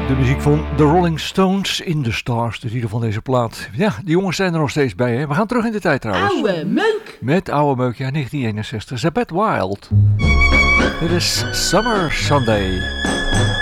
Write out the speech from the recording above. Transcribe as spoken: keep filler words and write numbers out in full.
De muziek van The Rolling Stones, In the Stars, de titel van deze plaat. Ja, die jongens zijn er nog steeds bij, hè. We gaan terug in de tijd trouwens. Oude meuk! Met oude meuk, ja, negentien eenenzestig. Zabeth Wild. Dit is Summer Sunday.